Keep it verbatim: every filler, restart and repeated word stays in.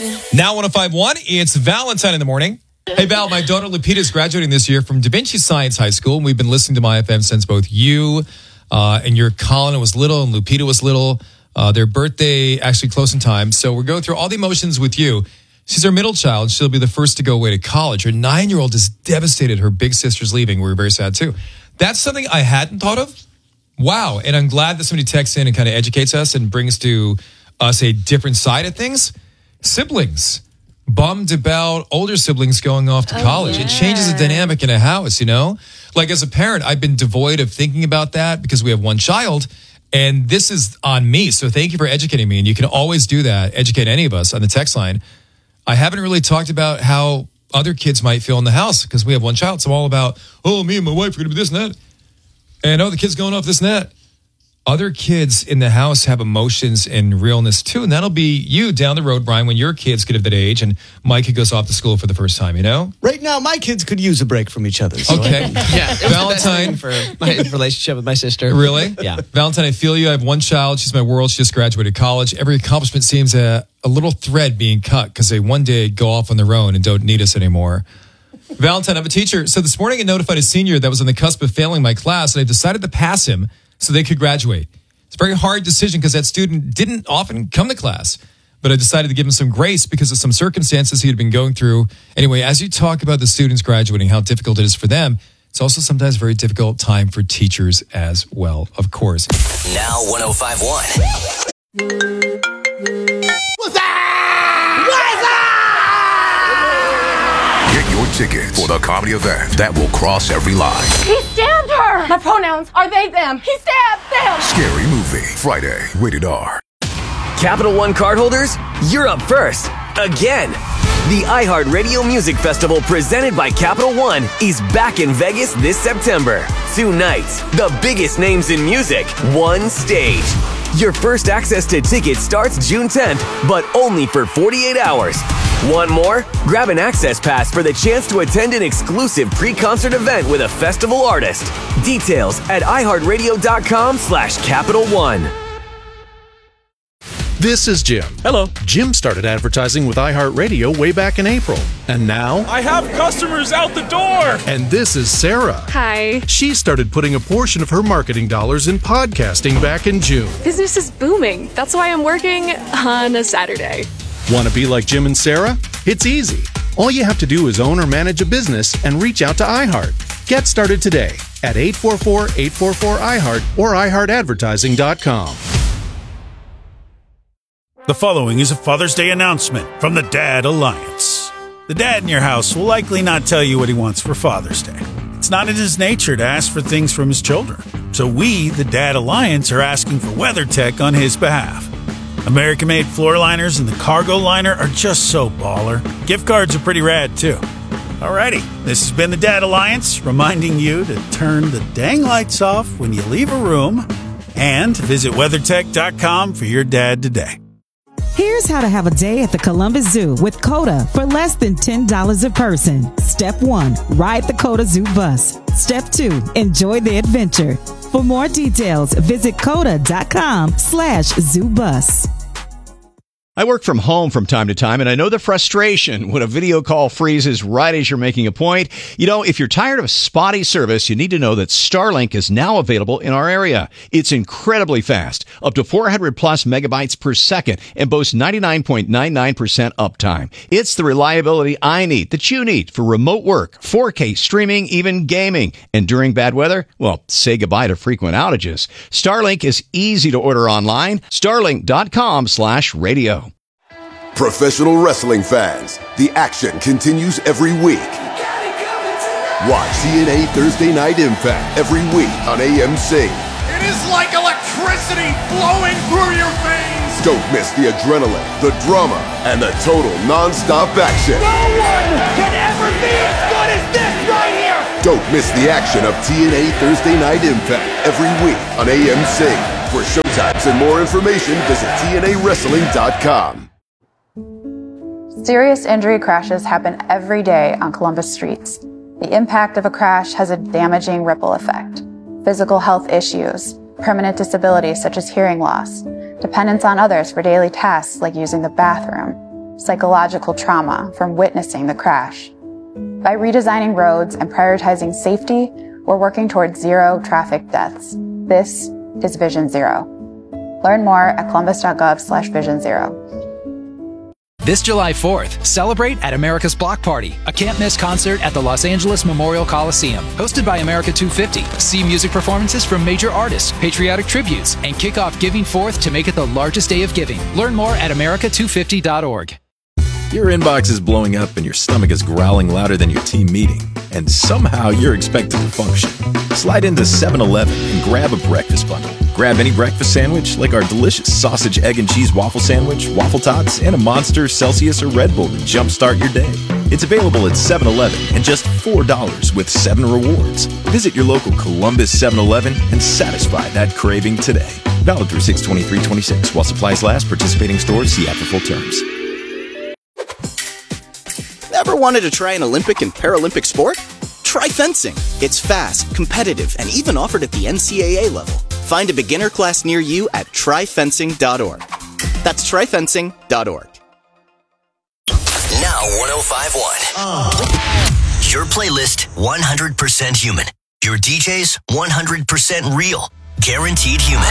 Now one oh five point one, it's Valentine in the morning. Hey, Val, my daughter Lupita is graduating this year from Da Vinci Science High School, and we've been listening to My F M since both you uh, and your Colin was little and Lupita was little. Uh, their birthday actually close in time, so we're going through all the emotions with you. She's our middle child. She'll be the first to go away to college. Her nine-year-old is devastated. Her big sister's leaving. We were very sad, too. That's something I hadn't thought of. Wow, and I'm glad that somebody texts in and kind of educates us and brings to us a different side of things. Siblings. Bummed about older siblings going off to oh, college. Yeah. It changes the dynamic in a house, you know? Like as a parent, I've been devoid of thinking about that because we have one child, and this is on me. So thank you for educating me, and you can always do that, educate any of us on the text line. I haven't really talked about how other kids might feel in the house because we have one child. So I'm all about, oh, me and my wife are going to be this and that. And oh, the kid's going off this and that. Other kids in the house have emotions and realness too. And that'll be you down the road, Brian, when your kids get of that age and Micah goes off to school for the first time, you know? Right now, my kids could use a break from each other. So okay. Yeah. Valentine. For my relationship with my sister. Really? Yeah. Valentine, I feel you. I have one child. She's my world. She just graduated college. Every accomplishment seems a, a little thread being cut because they one day go off on their own and don't need us anymore. Valentine, I'm a teacher. So this morning I notified a senior that was on the cusp of failing my class, and I decided to pass him so they could graduate. It's a very hard decision because that student didn't often come to class, but I decided to give him some grace because of some circumstances he had been going through. Anyway, as you talk about the students graduating, how difficult it is for them, it's also sometimes a very difficult time for teachers as well, of course. Now one oh five point one. What's that? What's that? Get your tickets for the comedy event that will cross every line. He stabbed her! My pronouns are they, them. He stabbed them! Scary Movie, Friday, rated R. Capital One cardholders, you're up first. Again. The iHeartRadio Music Festival presented by Capital One is back in Vegas this September. Two nights, the biggest names in music, one stage. Your first access to tickets starts June tenth, but only for forty-eight hours. Want more? Grab an access pass for the chance to attend an exclusive pre-concert event with a festival artist. Details at iHeartRadio.com slash Capital One. This is Jim. Hello. Jim started advertising with iHeartRadio way back in April. And now... I have customers out the door! And this is Sarah. Hi. She started putting a portion of her marketing dollars in podcasting back in June. Business is booming. That's why I'm working on a Saturday. Want to be like Jim and Sarah? It's easy. All you have to do is own or manage a business and reach out to iHeart. Get started today at eight four four, eight four four, I heart or i heart advertising dot com. The following is a Father's Day announcement from the Dad Alliance. The dad in your house will likely not tell you what he wants for Father's Day. It's not in his nature to ask for things from his children. So we, the Dad Alliance, are asking for WeatherTech on his behalf. American-made floor liners and the cargo liner are just so baller. Gift cards are pretty rad, too. Alrighty, this has been the Dad Alliance, reminding you to turn the dang lights off when you leave a room and visit WeatherTech dot com for your dad today. Here's how to have a day at the Columbus Zoo with COTA for less than ten dollars a person. Step one, ride the COTA Zoo bus. Step two, enjoy the adventure. For more details, visit COTA.com slash zoo bus. I work from home from time to time, and I know the frustration when a video call freezes right as you're making a point. You know, if you're tired of spotty service, you need to know that Starlink is now available in our area. It's incredibly fast, up to four hundred plus megabytes per second, and boasts ninety-nine point nine nine percent uptime. It's the reliability I need, that you need, for remote work, four K streaming, even gaming. And during bad weather, well, say goodbye to frequent outages. Starlink is easy to order online. Starlink.com slash radio. Professional wrestling fans, the action continues every week. Watch T N A Thursday Night Impact every week on A M C. It is like electricity flowing through your veins. Don't miss the adrenaline, the drama, and the total non-stop action. No one can ever be as good as this right here. Don't miss the action of T N A Thursday Night Impact every week on A M C. For showtimes and more information, visit T N A wrestling dot com. Serious injury crashes happen every day on Columbus streets. The impact of a crash has a damaging ripple effect. Physical health issues, permanent disabilities such as hearing loss, dependence on others for daily tasks like using the bathroom, psychological trauma from witnessing the crash. By redesigning roads and prioritizing safety, we're working towards zero traffic deaths. This is Vision Zero. Learn more at columbus.gov slash vision zero. This July fourth, celebrate at America's Block Party, a can't-miss concert at the Los Angeles Memorial Coliseum. Hosted by America two fifty, see music performances from major artists, patriotic tributes, and kick off Giving Fourth to make it the largest day of giving. Learn more at america two fifty dot org. Your inbox is blowing up and your stomach is growling louder than your team meeting, and somehow you're expected to function. Slide into seven eleven and grab a breakfast bundle. Grab any breakfast sandwich like our delicious sausage, egg, and cheese waffle sandwich, waffle tots, and a Monster, Celsius, or Red Bull to jumpstart your day. It's available at seven eleven and just four dollars with seven rewards. Visit your local Columbus seven eleven and satisfy that craving today. Valid through six twenty-three twenty-six while supplies last. Participating stores, see app for full terms. Ever wanted to try an Olympic and Paralympic sport? Try fencing. It's fast, competitive, and even offered at the N C A A level. Find a beginner class near you at try fencing dot org. That's try fencing dot org. Now one oh five point one. Your playlist one hundred percent human. Your D Js one hundred percent real. Guaranteed human.